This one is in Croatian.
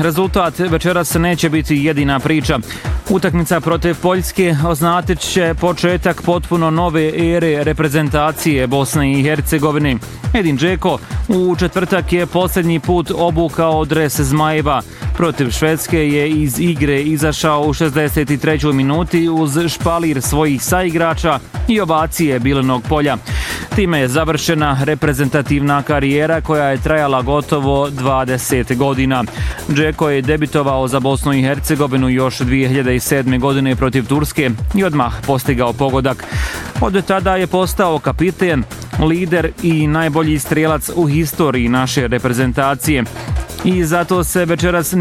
rezultat večeras neće biti jedina priča. Utakmica protiv Poljske označit će početak potpuno nove ere reprezentacije Bosne i Hercegovine. Edin Džeko u četvrtak je posljednji put obukao dres Zmajeva. Protiv Švedske je iz igre izašao u 63. minuti uz špalir svojih saigrača i ovacije Bilenog polja. Time je završena reprezentativna karijera koja je trajala gotovo 20 godina. Džeko je debitovao za Bosnu i Hercegovinu još 2007. godine protiv Turske i odmah postigao pogodak. Od tada je postao kapiten, lider i najbolji strijelac u historiji naše reprezentacije. I zato se večeras